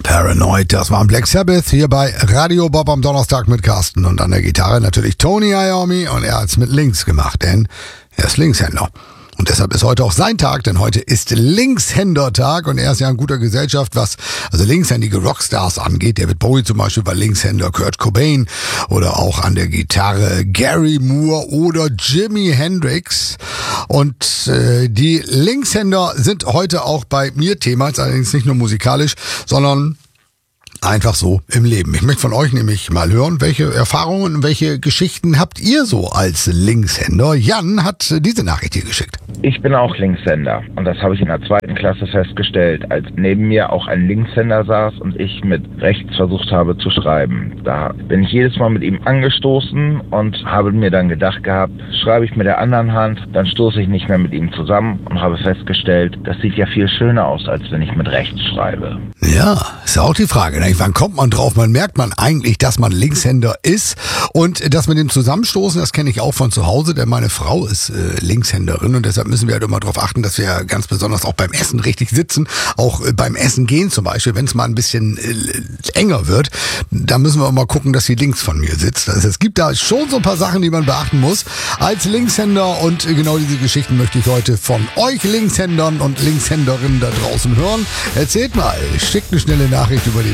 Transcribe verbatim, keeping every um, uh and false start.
Paranoid, das war ein Black Sabbath hier bei Radio Bob am Donnerstag mit Carsten und an der Gitarre natürlich Tony Iommi und er hat's mit links gemacht, denn er ist Linkshänder. Und deshalb ist heute auch sein Tag, denn heute ist Linkshänder-Tag und er ist ja in guter Gesellschaft, was also linkshändige Rockstars angeht. David Bowie zum Beispiel war Linkshänder, Kurt Cobain oder auch an der Gitarre Gary Moore oder Jimi Hendrix. Und äh, die Linkshänder sind heute auch bei mir Thema, jetzt allerdings nicht nur musikalisch, sondern einfach so im Leben. Ich möchte von euch nämlich mal hören, welche Erfahrungen und welche Geschichten habt ihr so als Linkshänder? Jan hat diese Nachricht hier geschickt. Ich bin auch Linkshänder und das habe ich in der zweiten Klasse festgestellt, als neben mir auch ein Linkshänder saß und ich mit rechts versucht habe zu schreiben. Da bin ich jedes Mal mit ihm angestoßen und habe mir dann gedacht gehabt, schreibe ich mit der anderen Hand, dann stoße ich nicht mehr mit ihm zusammen und habe festgestellt, das sieht ja viel schöner aus, als wenn ich mit rechts schreibe. Ja, ist ja auch die Frage. Wann kommt man drauf? Man merkt man eigentlich, dass man Linkshänder ist und das mit dem Zusammenstoßen, das kenne ich auch von zu Hause, denn meine Frau ist äh, Linkshänderin und deshalb müssen wir halt immer darauf achten, dass wir ganz besonders auch beim Essen richtig sitzen, auch äh, beim Essen gehen zum Beispiel, wenn es mal ein bisschen äh, enger wird, da müssen wir auch mal gucken, dass sie links von mir sitzt. Also es gibt da schon so ein paar Sachen, die man beachten muss als Linkshänder und äh, genau diese Geschichten möchte ich heute von euch Linkshändern und Linkshänderinnen da draußen hören. Erzählt mal, schickt eine schnelle Nachricht über die